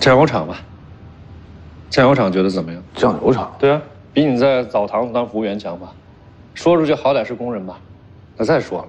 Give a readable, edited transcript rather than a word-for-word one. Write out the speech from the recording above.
酱油厂吧。酱油厂觉得怎么样？ 酱油厂？ 对啊，比你在澡堂子当服务员强吧？说出去好歹是工人吧。那再说了，